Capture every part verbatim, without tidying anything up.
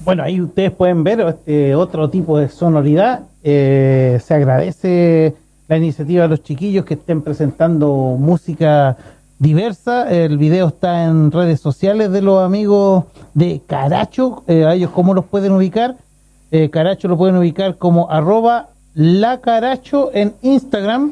Bueno, ahí ustedes pueden ver este otro tipo de sonoridad. Eh, se agradece la iniciativa de los chiquillos que estén presentando música diversa. El video está en redes sociales de los amigos de Caracho. Eh, a ellos, ¿cómo los pueden ubicar? Eh, Caracho lo pueden ubicar como arroba la Caracho en Instagram.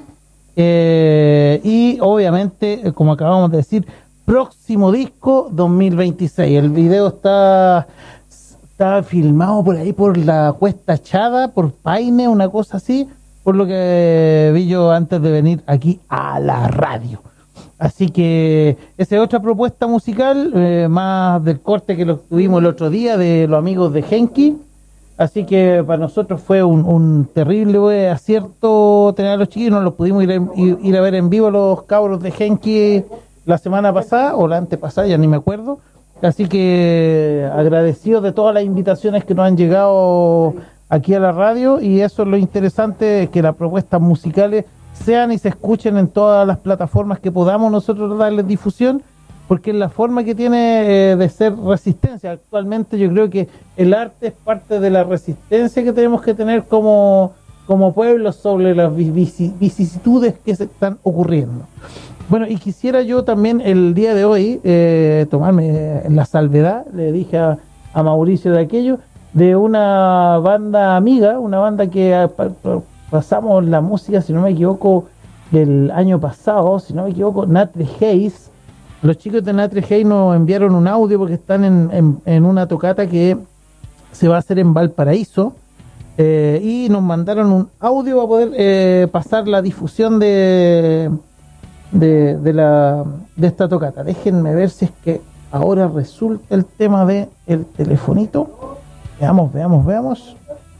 Eh, y obviamente, eh, como acabamos de decir, próximo disco dos mil veintiséis. El video está... Está filmado por ahí, por la Cuesta Chada, por Paine, una cosa así, por lo que vi yo antes de venir aquí a la radio. Así que esa es otra propuesta musical, eh, más del corte que lo tuvimos el otro día de los amigos de Genki. Así que para nosotros fue un, un terrible acierto tener a los chiquillos. No los pudimos ir a, ir, ir a ver en vivo los cabros de Genki la semana pasada, o la antepasada, ya ni me acuerdo. Así que agradecido de todas las invitaciones que nos han llegado aquí a la radio, y eso es lo interesante, que las propuestas musicales sean y se escuchen en todas las plataformas que podamos nosotros darles difusión, porque es la forma que tiene eh, de ser resistencia. Actualmente yo creo que el arte es parte de la resistencia que tenemos que tener como, como pueblo sobre las vicisitudes que se están ocurriendo. Bueno, y quisiera yo también el día de hoy eh, tomarme la salvedad, le dije a, a Mauricio de aquello, de una banda amiga, una banda que a, pa, pa, pasamos la música, si no me equivoco, del año pasado, si no me equivoco, Natre Haze. Los chicos de Natre Haze nos enviaron un audio porque están en, en, en una tocata que se va a hacer en Valparaíso, eh, y nos mandaron un audio para poder eh, pasar la difusión de... De, de la de esta tocata. Déjenme ver si es que ahora resulta el tema de el telefonito. Veamos, veamos, veamos.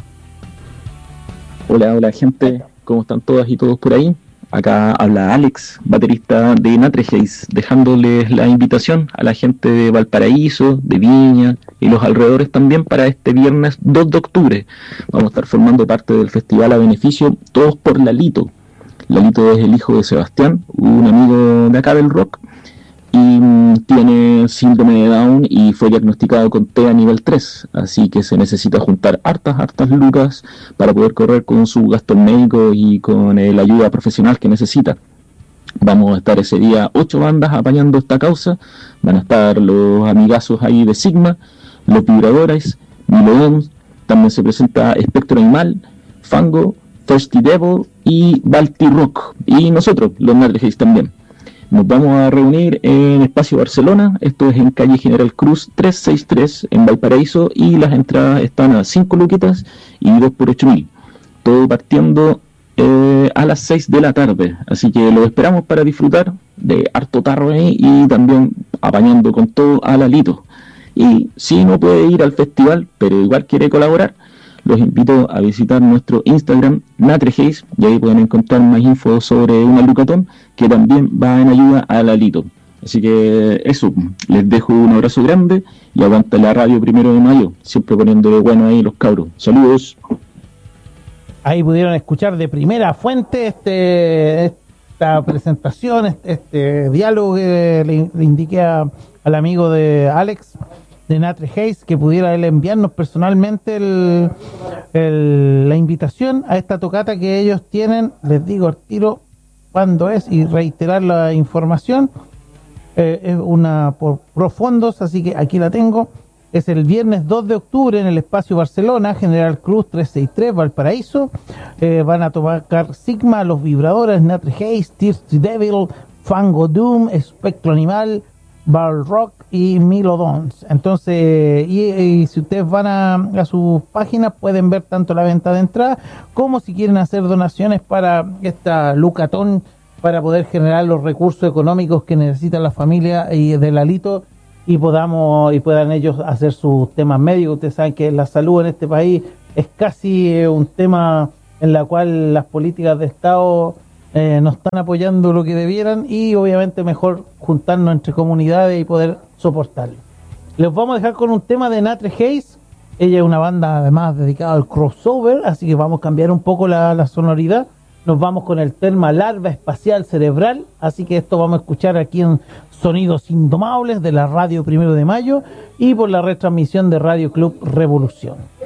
Hola, hola gente, ¿cómo están todas y todos por ahí? Acá habla Alex, baterista de Natre Haze, dejándoles la invitación a la gente de Valparaíso, de Viña y los alrededores también para este viernes dos de octubre. Vamos a estar formando parte del festival a beneficio Todos por Lalito. Lalito es el hijo de Sebastián, un amigo de acá del rock, y tiene síndrome de Down y fue diagnosticado con T E A nivel tres, así que se necesita juntar hartas, hartas lucas para poder correr con su gasto médico y con eh, la ayuda profesional que necesita. Vamos a estar ese día ocho bandas apañando esta causa. Van a estar los amigazos ahí de Sigma, los Vibradores, Milodons, también se presenta Espectro Animal, Fango, Thirsty Devil y Balti Rock, y nosotros, los Natre Haze también. Nos vamos a reunir en Espacio Barcelona, esto es en calle General Cruz trescientos sesenta y tres en Valparaíso, y las entradas están a cinco luquitas y dos por ocho mil, todo partiendo eh, a las seis de la tarde, así que los esperamos para disfrutar de harto tarro ahí y también apañando con todo a Lalito. Y si no puede ir al festival pero igual quiere colaborar, los invito a visitar nuestro Instagram Natre Haze, y ahí pueden encontrar más info sobre una Lucatón que también va en ayuda a Lalito. Así que eso, les dejo un abrazo grande y aguanta la radio Primero de Mayo, siempre poniéndole bueno ahí los cabros. Saludos. Ahí pudieron escuchar de primera fuente este esta presentación, este, este diálogo que le, le indiqué a, al amigo de Alex de Natre Haze, que pudiera él enviarnos personalmente el, el, la invitación a esta tocata que ellos tienen. Les digo al tiro cuándo es y reiterar la información. Eh, es una por profundos, así que aquí la tengo. Es el viernes dos de octubre en el Espacio Barcelona, General Cruz trescientos sesenta y tres, Valparaíso. Eh, van a tocar Sigma, Los Vibradores, Natre Haze, Thirsty Devil, Fango Doom, Espectro Animal, Bar Rock y Milodons. Entonces, y, y si ustedes van a, a sus páginas, pueden ver tanto la venta de entrada como si quieren hacer donaciones para esta Lucatón, para poder generar los recursos económicos que necesita la familia y de Lalito, y podamos y puedan ellos hacer sus temas médicos. Ustedes saben que la salud en este país es casi un tema en la cual las políticas de Estado Eh, no están apoyando lo que debieran, y obviamente mejor juntarnos entre comunidades y poder soportarlo. Les vamos a dejar con un tema de Natre Haze. Ella es una banda además dedicada al crossover, así que vamos a cambiar un poco la, la sonoridad nos vamos con el tema Larva Espacial Cerebral, así que esto vamos a escuchar aquí en Sonidos Indomables de la Radio Primero de Mayo y por la retransmisión de Radio Club Revolución.